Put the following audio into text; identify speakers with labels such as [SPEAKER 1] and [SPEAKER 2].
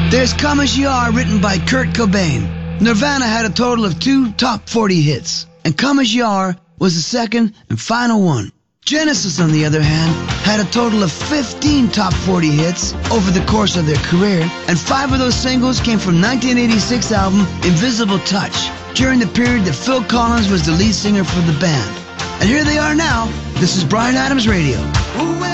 [SPEAKER 1] There's Come As You Are, written by Kurt Cobain. Nirvana had a total of 2 top 40 hits, and Come As You Are was the second and final one. Genesis, on the other hand, had a total of 15 top 40 hits over the course of their career, and 5 of those singles came from 1986 album Invisible Touch, during the period that Phil Collins was the lead singer for the band. And here they are now. This is Bryan Adams Radio.